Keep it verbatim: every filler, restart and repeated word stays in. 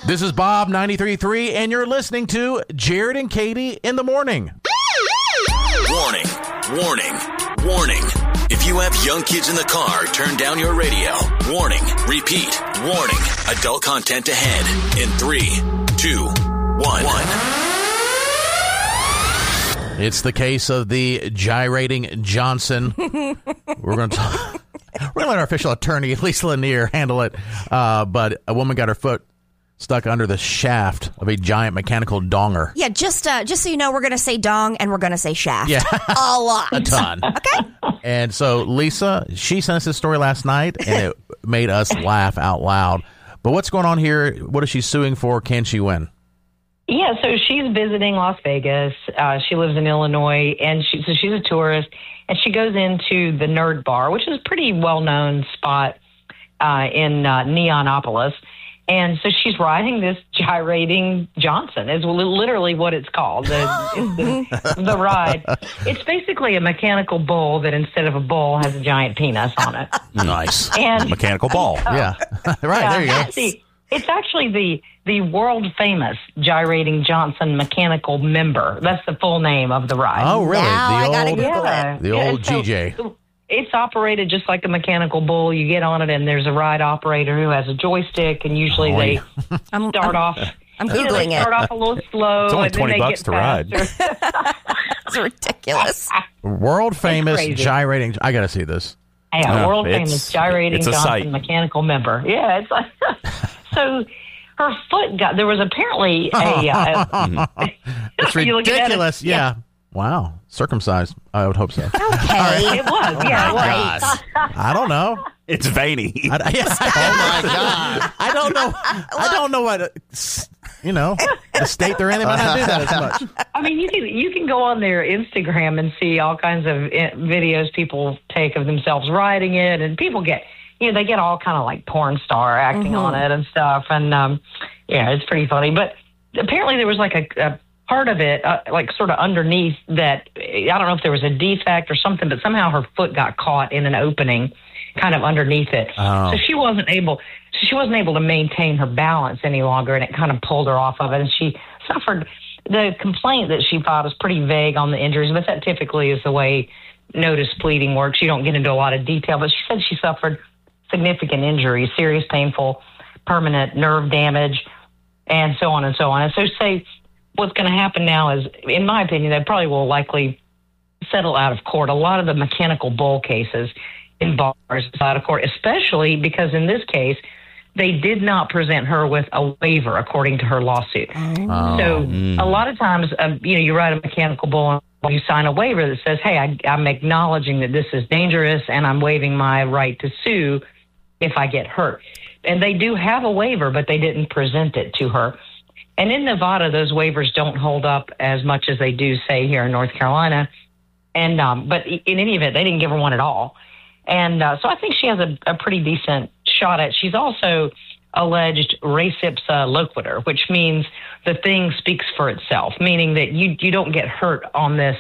This is Bob ninety-three point three, and you're listening to Jared and Katie in the morning. Warning, warning, warning. If you have young kids in the car, turn down your radio. Warning, repeat, warning. Adult content ahead in three, two, one. It's the case of the gyrating Johnson. We're going to talk. We're going to let our official attorney, Lisa Lanier, handle it. Uh, but a woman got her foot stuck under the shaft of a giant mechanical donger. Yeah, just uh, just so you know, we're going to say dong and we're going to say shaft. Yeah. A lot. A ton. Okay. And so Lisa, she sent us this story last night, and it made us laugh out loud. But what's going on here? What is she suing for? Can she win? Yeah, so she's visiting Las Vegas. Uh, she lives in Illinois, and she, so she's a tourist, and she goes into the Nerd Bar, which is a pretty well-known spot uh, in uh, Neonopolis. And so she's riding this gyrating Johnson, is literally what it's called, the, the, the ride. It's basically a mechanical bull that instead of a bull has a giant penis on it. Nice. And mechanical ball. uh, Yeah. Right, yeah, there you go. See, it's actually the the world-famous Gyrating Johnson Mechanical Member. That's the full name of the ride. Oh, really? Now the I gotta old, Google Yeah. the Yeah, old so G J. It's operated just like a mechanical bull. You get on it, and there's a ride operator who has a joystick, and usually Oh, they yeah. I'm, start I'm, off. I'm you know, Googling they it. start off a little slow. It's only and then twenty they bucks get to ride. faster. It's ridiculous. World famous crazy. gyrating. I got to see this. Yeah, Yeah, world it's- famous Gyrating it's a Johnson sight. Mechanical Member. Yeah, it's like so. Her foot got. There was apparently a. Uh, It's you looking at it? ridiculous. Yeah. Wow. Circumcised. I would hope so. Okay. It was. Yeah, it was. Right. I don't know. It's veiny. I, yes. Oh my God. I don't know. I don't know what, uh, you know, the state they're in. They might not do that as much. I mean, you can you can go on their Instagram and see all kinds of uh, videos people take of themselves riding it, and people get, you know, they get all kind of like porn star acting Mm-hmm. on it and stuff, and um, yeah, it's pretty funny. But apparently there was like a, a part of it, uh, like sort of underneath that. I don't know if there was a defect or something, but somehow her foot got caught in an opening, kind of underneath it. Oh. So she wasn't able. So she wasn't able to maintain her balance any longer, and it kind of pulled her off of it, and she suffered. The complaint that she filed is pretty vague on the injuries, but that typically is the way notice pleading works. You don't get into a lot of detail, but she said she suffered significant injuries, serious, painful, permanent nerve damage, and so on and so on. And so say what's going to happen now is, in my opinion, they probably will likely settle out of court. A lot of the mechanical bull cases in bars out of court, especially because in this case, they did not present her with a waiver according to her lawsuit. Oh. So a lot of times, um, you know, you ride a mechanical bull and you sign a waiver that says, hey, I, I'm acknowledging that this is dangerous and I'm waiving my right to sue if I get hurt. And they do have a waiver, but they didn't present it to her. And in Nevada, those waivers don't hold up as much as they do, say, here in North Carolina. And um, but in any event, they didn't give her one at all. And uh, so I think she has a, a pretty decent shot at. She's also alleged res ipsa loquitur, which means the thing speaks for itself, meaning that you you don't get hurt on this